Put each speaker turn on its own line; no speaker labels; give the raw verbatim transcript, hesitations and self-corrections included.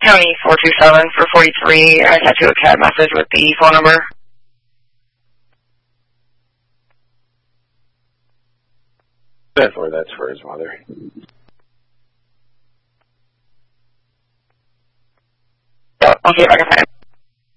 County four two seven for forty-three. I sent you a C A D message with the phone number.
Definitely, that's for his mother.
So I'll see if I can find